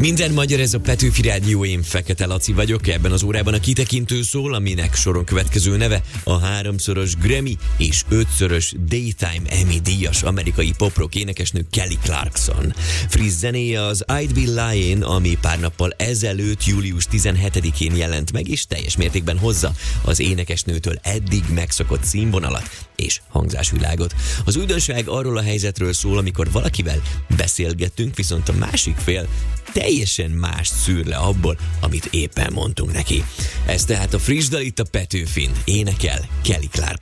Minden magyar, ez a Petőfi Rádió, én Fekete Laci vagyok. Ebben az órában a kitekintő szól, aminek soron következő neve a 3-szoros Grammy és 5-szörös Daytime Emmy díjas amerikai pop-rock énekesnő Kelly Clarkson. Friss zenéje az I'd Be Lying, ami pár nappal ezelőtt, július 17-én jelent meg, és teljes mértékben hozza az énekesnőtől eddig megszokott színvonalat és hangzásvilágot. Az újdonság arról a helyzetről szól, amikor valakivel beszélgettünk, viszont a másik fél teljesen mást szűr le abból, amit éppen mondtunk neki. Ez tehát a friss dal itt a Petőfin. Énekel Kelly Clarkson.